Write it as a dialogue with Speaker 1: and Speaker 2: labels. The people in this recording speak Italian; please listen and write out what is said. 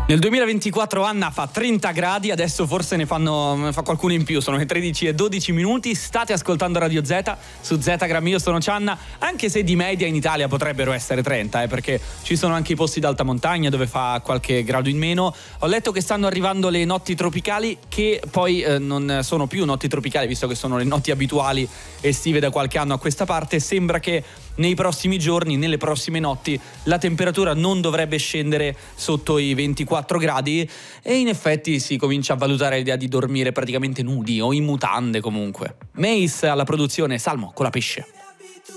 Speaker 1: Nel 2024 Anna fa 30 gradi, adesso forse ne fa qualcuno in più, sono le 13:12, state ascoltando Radio Z, su Zetagram, io sono Cianna, anche se di media in Italia potrebbero essere 30, perché ci sono anche i posti d'alta montagna dove fa qualche grado in meno. Ho letto che stanno arrivando le notti tropicali, che poi non sono più notti tropicali, visto che sono le notti abituali estive da qualche anno a questa parte. Sembra che nei prossimi giorni, nelle prossime notti, la temperatura non dovrebbe scendere sotto i 24 gradi e in effetti si comincia a valutare l'idea di dormire praticamente nudi o in mutande comunque. Mace alla produzione, Salmo con la pesce.